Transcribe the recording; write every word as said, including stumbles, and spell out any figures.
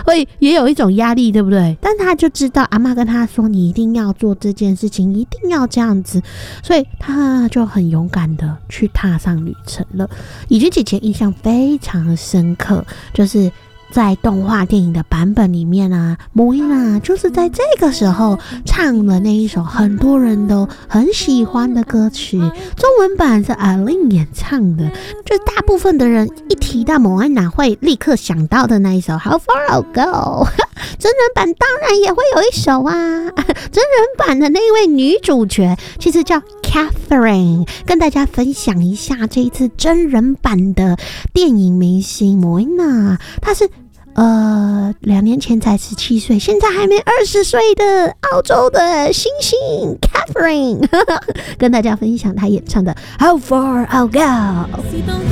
会也有一种压力，对不对？但他就知道阿嬷跟他说，你一定要做这件事情，一定要这样子，所以他就很勇敢的去踏上旅程了。以及姐姐印象非常深刻，就是在动画电影的版本里面啊，莫伊娜就是在这个时候唱了那一首很多人都很喜欢的歌曲，中文版是阿玲演唱的，就是大部分的人一提到莫伊娜会立刻想到的那一首 How Far I'll Go 真人版当然也会有一首啊，真人版的那位女主角其实叫 Catherine， 跟大家分享一下这一次真人版的电影明星莫伊娜，她是呃，两年前才十七岁，现在还没二十岁的澳洲的星星 Catherine， 跟大家分享她演唱的 How Far I'll Go。